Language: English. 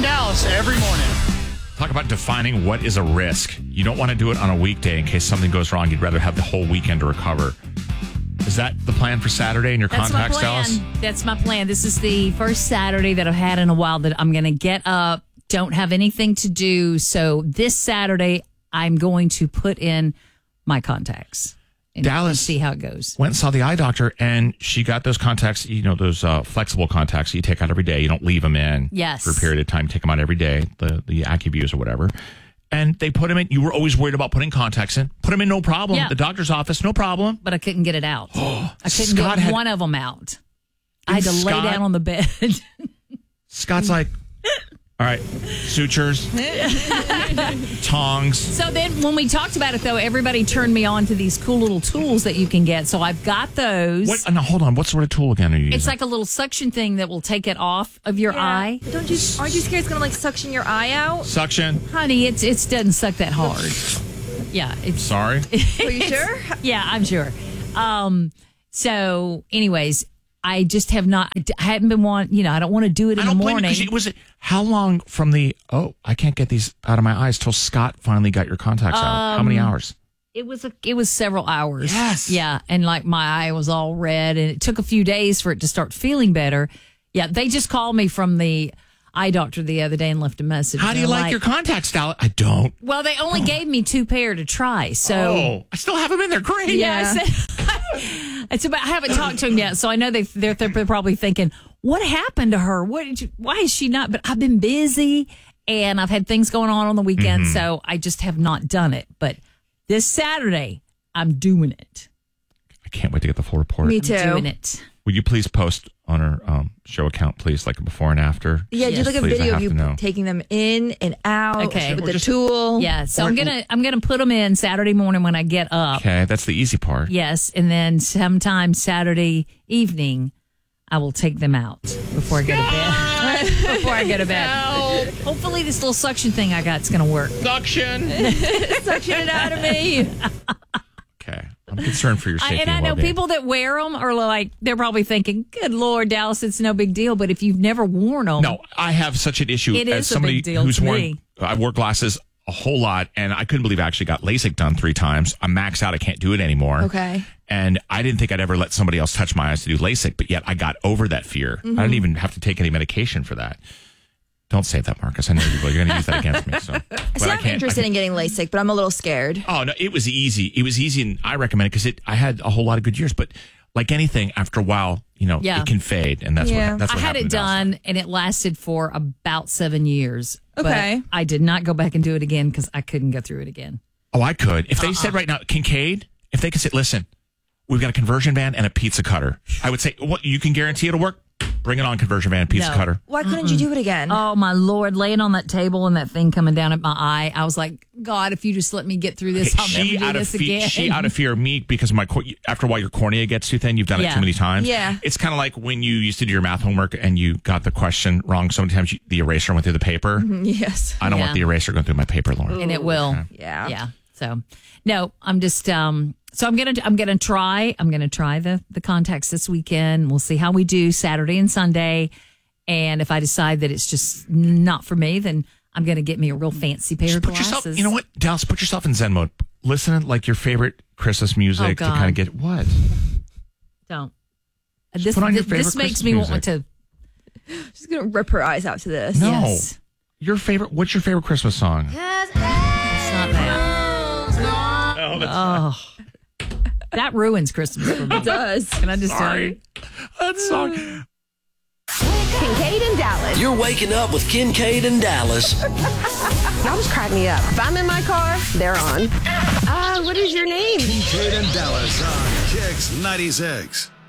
in Dallas every morning. Talk about defining what is a risk. You don't want to do it on a weekday in case something goes wrong. You'd rather have the whole weekend to recover. Is that the plan for Saturday in your contacts, Dallas? That's my plan. This is the first Saturday that I've had in a while that I'm going to get up, don't have anything to do. So this Saturday, I'm going to put in my contacts. And Dallas see how it goes. Went and saw the eye doctor, and she got those contacts, those flexible contacts that you take out every day. You don't leave them in for a period of time. Take them out every day, the AccuViews or whatever. And they put them in. You were always worried about putting contacts in. Put them in, no problem. Yeah. The doctor's office, no problem. But I couldn't get it out. I couldn't get one of them out. I had to lay down on the bed. Scott's like, all right, sutures, tongs. So then when we talked about it, though, everybody turned me on to these cool little tools that you can get. So I've got those. Now, hold on. What sort of tool again are you using? It's like a little suction thing that will take it off of your eye. Aren't you scared it's going to suction your eye out? Suction? Honey, it doesn't suck that hard. Yeah. Sorry? Are you sure? Yeah, I'm sure. So anyways, I just have not, I hadn't been I don't want to do it in the morning. How long from I can't get these out of my eyes till Scott finally got your contacts out? How many hours? It was several hours. Yes. Yeah. And my eye was all red, and it took a few days for it to start feeling better. Yeah. They just called me from the eye doctor the other day and left a message. How do you like your contacts, Dallas? I don't. Well, they only gave me 2 pair to try. So I still have them in there. Great. Yeah. I haven't talked to him yet, so I know they're probably thinking, what happened to her? Why is she not? But I've been busy, and I've had things going on the weekend, so I just have not done it. But this Saturday, I'm doing it. I can't wait to get the full report. Me too. I'm doing it. Will you please post on our show account, please, like a before and after? Yeah, do like a video of you taking them in and out with the tool. Yeah, so I'm gonna put them in Saturday morning when I get up. Okay, that's the easy part. Yes, and then sometime Saturday evening, I will take them out before I go to bed. Hopefully, this little suction thing I got is gonna work. Suction it out of me. Okay. I'm concerned for your safety. And I know people that wear them are they're probably thinking, good Lord, Dallas, it's no big deal. But if you've never worn them. No, I have such an issue it as is somebody a big deal who's to worn, me. I wore glasses a whole lot, and I couldn't believe I actually got LASIK done 3 times. I'm maxed out. I can't do it anymore. Okay. And I didn't think I'd ever let somebody else touch my eyes to do LASIK, but yet I got over that fear. I didn't even have to take any medication for that. Don't say that, Marcus. I know you're going to use that against me. So, I'm interested in getting LASIK, but I'm a little scared. Oh, no, it was easy. It was easy, and I recommend it because I had a whole lot of good years. But like anything, after a while, it can fade, and that's what I had it done, and it lasted for about 7 years. Okay. But I did not go back and do it again because I couldn't go through it again. Oh, I could. If they said right now, Kincaid, if they could say, listen, we've got a conversion van and a pizza cutter, I would say, what, you can guarantee it'll work? Bring it on, conversion van, pizza cutter. Why couldn't you do it again? Oh, my Lord. Laying on that table and that thing coming down at my eye, I was like, God, if you just let me get through this, I'll never do this again. She out of fear of me because after a while your cornea gets too thin. You've done it too many times. Yeah. It's kind of like when you used to do your math homework and you got the question wrong. Sometimes the eraser went through the paper. Yes. I don't want the eraser going through my paper, Lauren. And it will. Okay. Yeah. Yeah. So, no, I'm just... So I'm gonna try the contacts this weekend. We'll see how we do Saturday and Sunday, and if I decide that it's just not for me, then I'm gonna get me a real fancy pair of glasses. You know what, Dallas? Put yourself in Zen mode. Listen to like your favorite Christmas music to kind of get what. Don't. This makes Christmas me want to. She's gonna rip her eyes out to this. No, yes. What's your favorite Christmas song? It's not that. Oh, that's that ruins Christmas for me. It does. Can I just tell you? That song. Kincaid and Dallas. You're waking up with Kincaid and Dallas. Y'all just crack me up. If I'm in my car, they're on. What is your name? Kincaid and Dallas on Kicks 96.